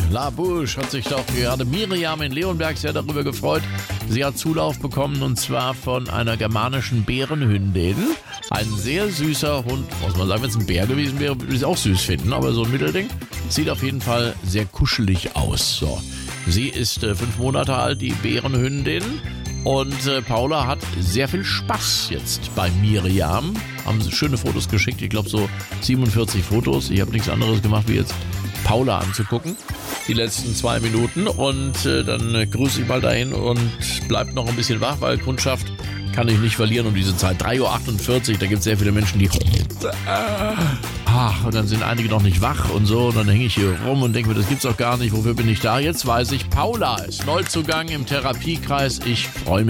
La Bouche hat sich doch gerade Miriam in Leonberg sehr darüber gefreut. Sie hat Zulauf bekommen und zwar von einer germanischen Bärenhündin. Ein sehr süßer Hund, muss man sagen, wenn es ein Bär gewesen wäre, würde ich es auch süß finden, aber so ein Mittelding. Sieht auf jeden Fall sehr kuschelig aus. So. Sie ist 5 Monate alt, die Bärenhündin. Und Paula hat sehr viel Spaß jetzt bei Miriam. Haben sie schöne Fotos geschickt, ich glaube so 47 Fotos. Ich habe nichts anderes gemacht, wie jetzt Paula anzugucken, die letzten 2 Minuten. Und dann grüße ich mal dahin und bleibt noch ein bisschen wach, weil Kundschaft kann ich nicht verlieren um diese Zeit. 3.48 Uhr, da gibt es sehr viele Menschen, die... und dann sind einige noch nicht wach und so. Und dann hänge ich hier rum und denke mir, das gibt's doch gar nicht. Wofür bin ich da? Jetzt weiß ich, Paula ist Neuzugang im Therapiekreis. Ich freue mich.